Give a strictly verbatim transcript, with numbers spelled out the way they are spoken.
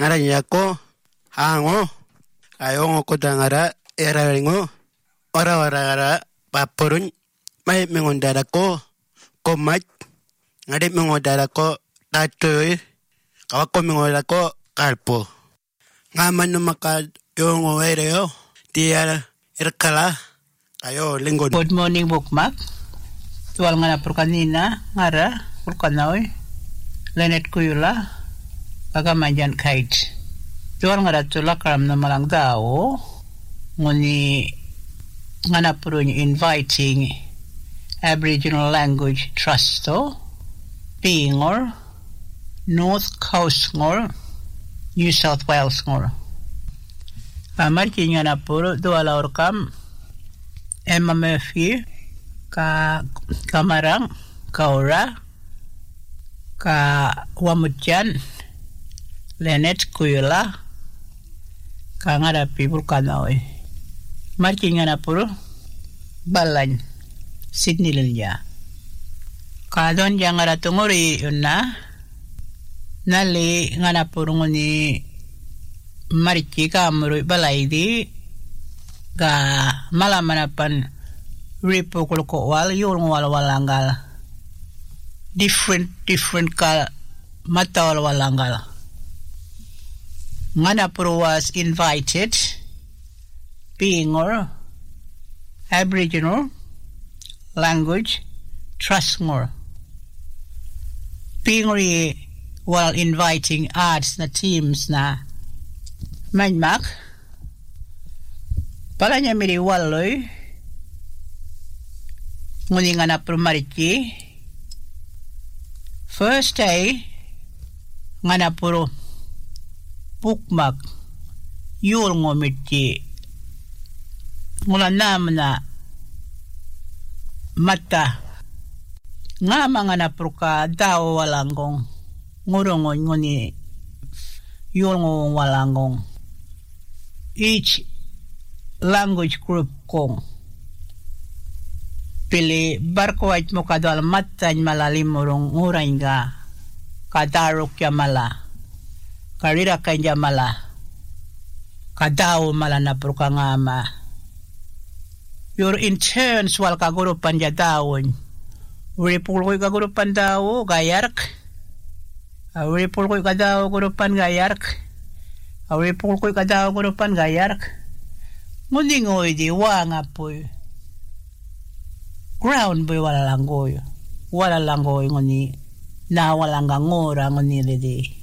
Ngara ko hango ayong ko dangara eraringo ora ora ara papurun mai mengondara ko komat ngade mengondara ko tatoy kawa ko mengondara ko kalpo ngaman maka yung oereo dia irkala ayo linggo. Good morning Bukmak. Tuwal nga na por kanina ngara por kanoy Lenet Kuyula Pagamanjan Kite. Tuwal nga na tula karam na malang dao nguni nga na puro inviting Aboriginal Language Trust to Pingor North Coast ngor New South Wales ngor. Amarki nga na puro duwala orkam Emma Murphy ka Kamarang Kaura ka Wamutyan Lenet Kuyula ka ngara people kanaoy marki nga na puro Balan Sydney Lilia ka don yang ngara tunguri yun na nali nga na puro nguni marki ka amuro balay di ka malamanapan ripo kulko wal yung wal walanggal different different ka mata wal walanggal nga na puro was invited being or Aboriginal Language Trust more being or while inviting arts na teams na manmak pala niya miri waloy nguni nga na prumariki first day nga na puro Bukmak yul ngomiti ngula nam na mata nga mga na puro ka daw walanggong ngurungon nguni yul ngong walanggong each language group kong pili barko ay mo kadal matan malalim murong nguray nga kadarok ya mala karira kanya mala kadaw mala na pro ka nga ama your interns wal kagurupan ya dawon uripulkoy kagurupan daw gayark uripulkoy kadaw gurupan gayark uripulkoy kadaw gurupan gayark nguning oy di wanga po ground boy wala lang goy wala lang goy nguni na wala nga ngora nguni di